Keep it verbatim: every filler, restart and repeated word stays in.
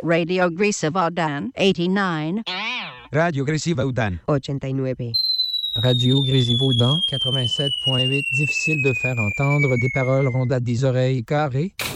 Radio Grisavaudan, eighty-nine. Radio Grisavaudan, ochenta y nueve. Radio Grisivaudan, quatre-vingt-sept point huit. Difficile de faire entendre des paroles rondes à des oreilles carrées.